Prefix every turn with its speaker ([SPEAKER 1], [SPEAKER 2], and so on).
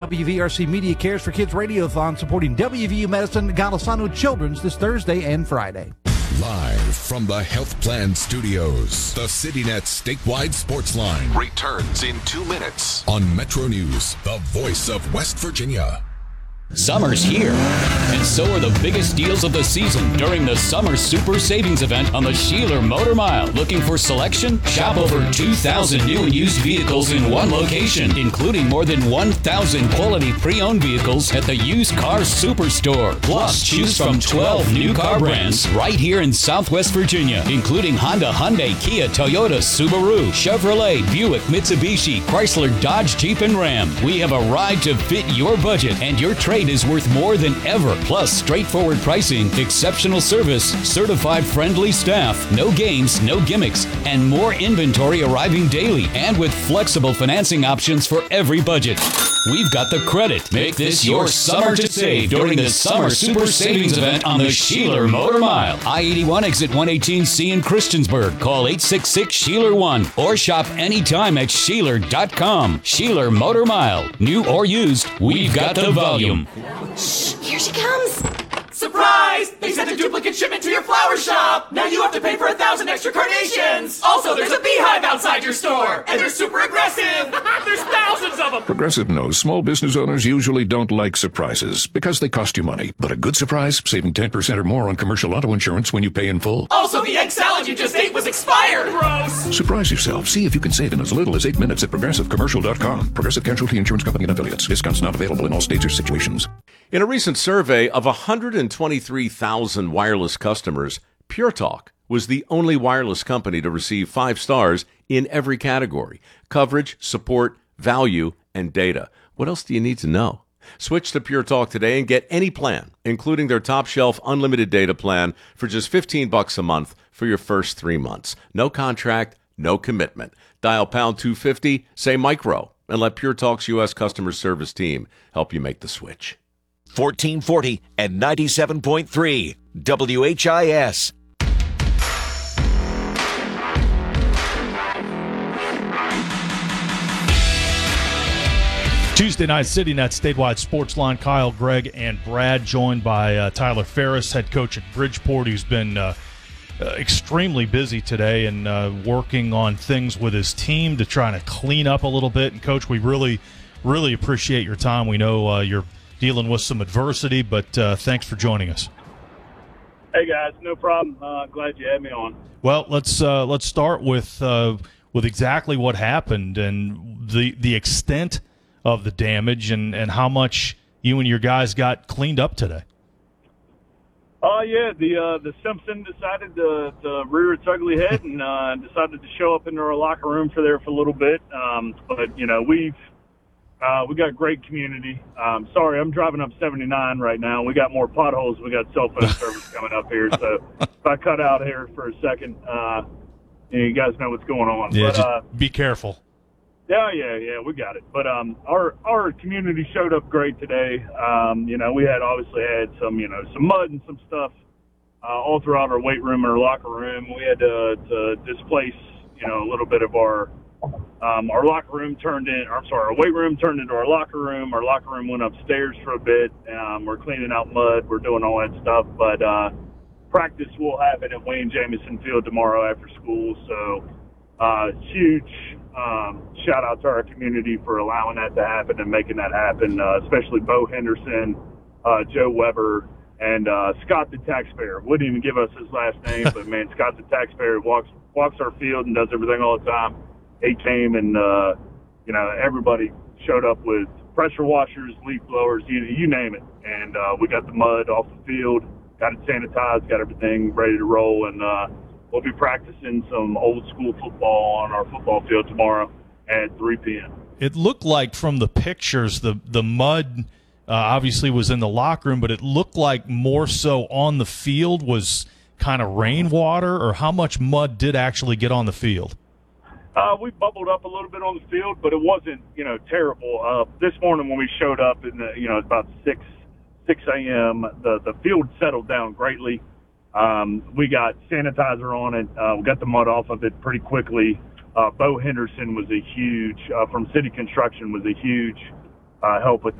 [SPEAKER 1] WVRC Media cares for Kids Radiothon supporting WVU Medicine and Golisano Children's this Thursday and Friday.
[SPEAKER 2] Live from the Health Plan Studios, the CityNet statewide sports line returns in 2 minutes on Metro News, the voice of West Virginia.
[SPEAKER 3] Summer's here, and so are the biggest deals of the season during the Summer Super Savings Event on the Sheeler Motor Mile. Looking for selection? Shop over 2,000 new and used vehicles in one location, including more than 1,000 quality pre-owned vehicles at the Used Car Superstore. Plus, choose from 12 new car brands right here in Southwest Virginia, including Honda, Hyundai, Kia, Toyota, Subaru, Chevrolet, Buick, Mitsubishi, Chrysler, Dodge, Jeep, and Ram. We have a ride to fit your budget, and your trade is worth more than ever. Plus, straightforward pricing, exceptional service, certified friendly staff, no games, no gimmicks, and more inventory arriving daily, and with flexible financing options for every budget. We've got the credit. Make this your summer to save during the Summer Super Savings Event on the Sheeler Motor Mile. I-81 exit 118C in Christiansburg. Call 866-SHEELER1 or shop anytime at Sheeler.com. Sheeler Motor Mile. New or used, we've got the volume.
[SPEAKER 4] Shh, here she comes.
[SPEAKER 5] Surprise! They sent a duplicate shipment to your flower shop! Now you have to pay for 1,000 extra carnations! Also, there's a beehive outside your store! And they're super aggressive! There's thousands of them!
[SPEAKER 6] Progressive knows small business owners usually don't like surprises because they cost you money. But a good surprise, saving 10% or more on commercial auto insurance when you pay in full.
[SPEAKER 5] Also, the egg salad you just ate was expired! Gross!
[SPEAKER 6] Surprise yourself. See if you can save in as little as 8 minutes at ProgressiveCommercial.com. Progressive Casualty Insurance Company and Affiliates. Discounts not available in all states or situations.
[SPEAKER 7] In a recent survey of 123,000 wireless customers, Pure Talk was the only wireless company to receive 5 stars in every category: coverage, support, value, and data. What else do you need to know? Switch to Pure Talk today and get any plan, including their top shelf unlimited data plan, for just $15 a month for your first 3 months. No contract, no commitment. Dial pound 250, say micro, and let Pure Talk's U.S. customer service team help you make the switch.
[SPEAKER 8] 1440 and 97.3 WHIS.
[SPEAKER 9] Tuesday night, CityNet statewide sports line. Kyle, Greg, and Brad, joined by Tyler Ferris, head coach at Bridgeport, who's been extremely busy today and working on things with his team to try to clean up a little bit. And, Coach, we really, really appreciate your time. We know you're dealing with some adversity, but thanks for joining us.
[SPEAKER 10] Hey guys, no problem. Glad you had me on.
[SPEAKER 9] Well, let's start with exactly what happened and the extent of the damage and how much you and your guys got cleaned up today.
[SPEAKER 10] Yeah, the Simpson decided to rear its ugly head and decided to show up into our locker room for a little bit. But you know, we got a great community. Sorry, I'm driving up 79 right now. We got more potholes. We got cell phone service coming up here. So if I cut out here for a second, you guys know what's going on.
[SPEAKER 9] Yeah,
[SPEAKER 10] but,
[SPEAKER 9] just be careful.
[SPEAKER 10] Yeah, we got it. But our community showed up great today. You know, we obviously had some mud and some stuff all throughout our weight room and our locker room. We had to displace, a little bit of our locker room our weight room turned into our locker room. Our locker room went upstairs for a bit. We're cleaning out mud. We're doing all that stuff. But practice will happen at Wayne Jamison Field tomorrow after school. So huge shout out to our community for allowing that to happen and making that happen, especially Bo Henderson, Joe Weber, and Scott the Taxpayer. Wouldn't even give us his last name, but, man, Scott the Taxpayer walks our field and does everything all the time. He came and, everybody showed up with pressure washers, leaf blowers, you name it. And we got the mud off the field, got it sanitized, got everything ready to roll. And we'll be practicing some old school football on our football field tomorrow at 3 p.m.
[SPEAKER 9] It looked like from the pictures the mud obviously was in the locker room, but it looked like more so on the field was kind of rainwater, or how much mud did actually get on the field?
[SPEAKER 10] We bubbled up a little bit on the field, but it wasn't, terrible. This morning when we showed up in about 6 a.m., the field settled down greatly. We got sanitizer on it. We got the mud off of it pretty quickly. Bo Henderson was from City Construction was a huge help with